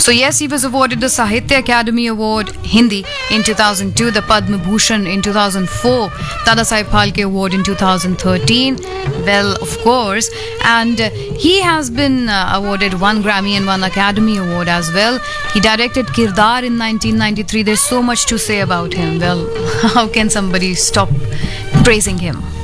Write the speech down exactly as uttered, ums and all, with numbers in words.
So yes, he was awarded the Sahitya Academy Award Hindi in two thousand two, the Padma Bhushan in two thousand four, Dada Saheb Phalke Award in two thousand thirteen. Well, of course, and uh, he has been uh, awarded one Grammy and one Academy Award as well. He directed Kirdar in nineteen ninety-three. There's so much to say about him. Well, how can somebody stop praising him?